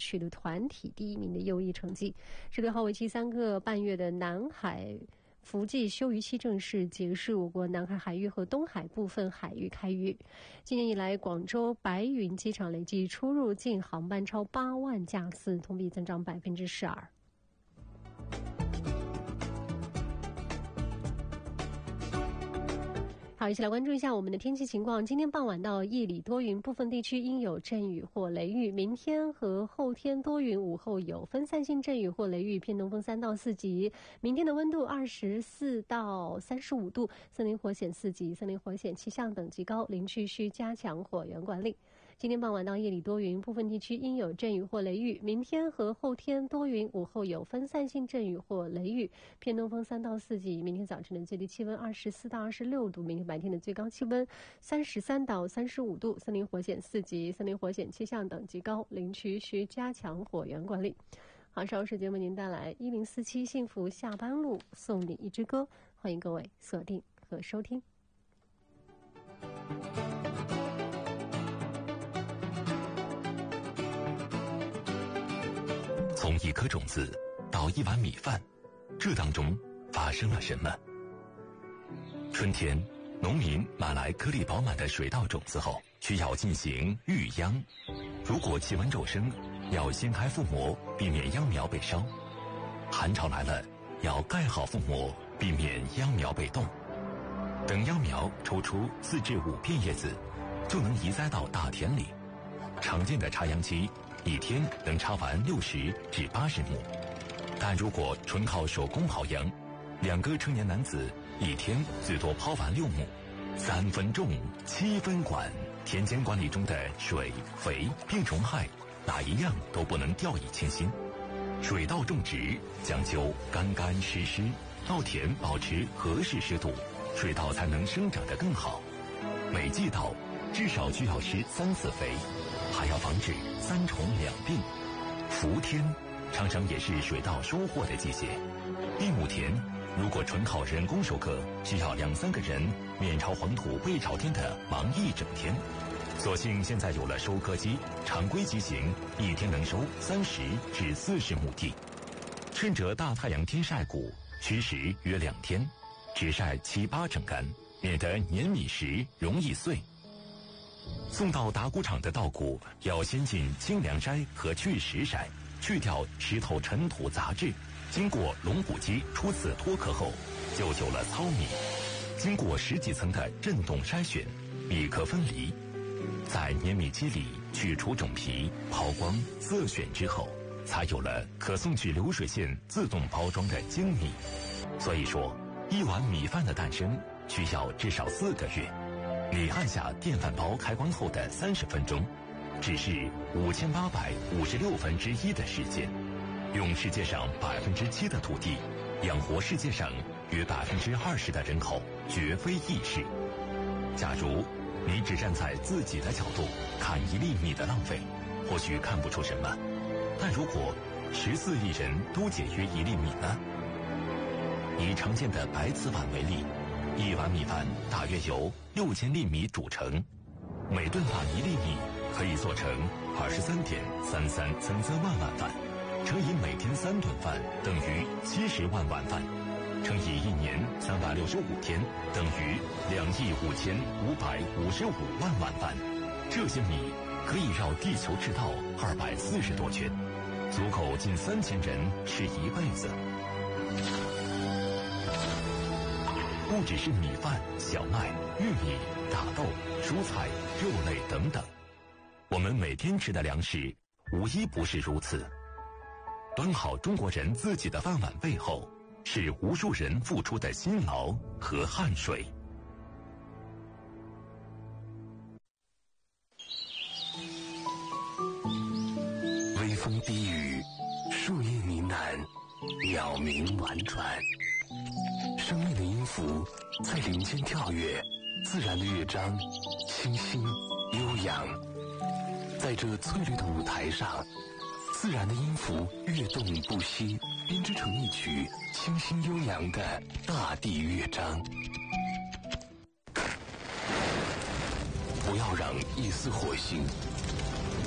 取得团体第1名的优异成绩。16号为期3个半月的南海伏季休渔期正式结束，我国南海海域和东海部分海域开渔。今年以来，广州白云机场累计出入境航班超8万架次，同比增长12%。好，一起来关注一下我们的天气情况。今天傍晚到夜里多云，部分地区应有阵雨或雷雨。明天和后天多云，午后有分散性阵雨或雷雨，偏东风3到4级。明天的温度24到35度，森林火险4级，森林火险气象等级高，林区需加强火源管理。今天傍晚到夜里多云，部分地区应有阵雨或雷雨。明天和后天多云，午后有分散性阵雨或雷雨，偏东风3到4级。明天早晨的最低气温24到26度，明天白天的最高气温33到35度，森林火险4级，森林火险气象等级高，林区需加强火源管理。好，稍事节目您带来1047幸福下班路，送你一支歌，欢迎各位锁定和收听。 从一颗种子到一碗米饭，这当中发生了什么？春天，农民买来颗粒饱满的水稻种子后，需要进行育秧。如果气温骤升，要掀开覆膜，避免秧苗被烧；寒潮来了，要盖好覆膜，避免秧苗被冻。等秧苗抽出4至5片叶子，就能移栽到大田里。常见的插秧期，一天能插完60至80亩，但如果纯靠手工刨秧，2个成年男子一天最多刨完6亩，3分种7分管。田间管理中的水、肥、病虫害，哪一样都不能掉以轻心。水稻种植讲究干干湿湿，稻田保持合适湿度，水稻才能生长得更好。每季稻至少需要施3次肥，还要防止3虫2病。伏天常常也是水稻收获的季节。1亩田如果纯靠人工收割，需要2-3个人面朝黄土背朝天的忙一整天。所幸现在有了收割机，常规机型一天能收30至40亩地。趁着大太阳天晒谷，需时约2天，只晒7-8成干，免得碾米时容易碎。送到打谷场的稻谷要先进清凉筛和去石筛，去掉石头尘土杂质，经过龙骨机初次脱壳后，就有了糙米。经过10几层的震动筛选，米壳分离，在碾米机里去除种皮，刨光色选之后，才有了可送去流水线自动包装的精米。所以说，一碗米饭的诞生需要至少4个月。你按下电饭煲开关后的30分钟，只是5856分之一的时间，用世界上7%的土地养活世界上约20%的人口，绝非易事。假如你只站在自己的角度看1粒米的浪费，或许看不出什么，但如果14亿人都节约1粒米呢？以常见的白瓷碗为例，一碗米饭大约由6000粒米煮成，每顿饭1粒米可以做成23.3333万碗饭，乘以每天3顿饭等于70万碗饭，乘以1年365天等于25555万碗饭。这些米可以绕地球赤道240多圈，足够近3000人吃一辈子。不只是米饭、小麦、玉米、大豆、蔬菜、肉类等等，我们每天吃的粮食无一不是如此。端好中国人自己的饭碗背后，是无数人付出的辛劳和汗水。 微风低语，树叶呢喃，鸟鸣婉转，生命的音符在林间跳跃，自然的乐章清新悠扬。在这翠绿的舞台上，自然的音符跃动不息，编织成一曲清新悠扬的大地乐章。不要让一丝火星